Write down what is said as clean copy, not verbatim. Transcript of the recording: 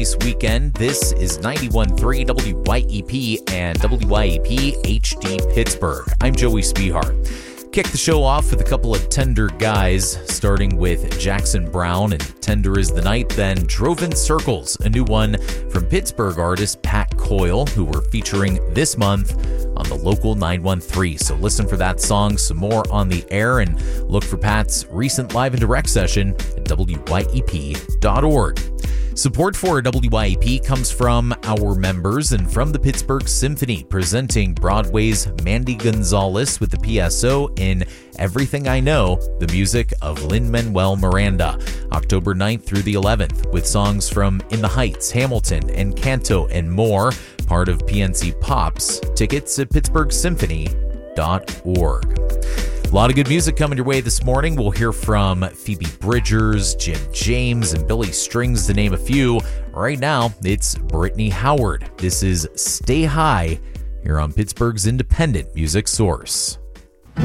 This weekend, this is 91.3 WYEP and WYEP HD Pittsburgh. I'm Joey Spihar. Kick the show off with a couple of Tender guys, starting with Jackson Browne and Tender is the Night, then Drove in Circles, a new one from Pittsburgh artist Pat Coyle, who we're featuring this month on the local 913. So listen for that song, some more on the air, and look for Pat's recent live and direct session at WYEP.org. Support for WYEP comes from our members and from the Pittsburgh Symphony, presenting Broadway's Mandy Gonzalez with the PSO in Everything I Know, the music of Lin-Manuel Miranda, October 9th through the 11th, with songs from In the Heights, Hamilton, Encanto, and more, part of PNC Pops. Tickets at pittsburghsymphony.org. A lot of good music coming your way this morning. We'll hear from Phoebe Bridgers, Jim James, and Billy Strings, to name a few. Right now, it's Brittany Howard. This is Stay High here on Pittsburgh's independent music source.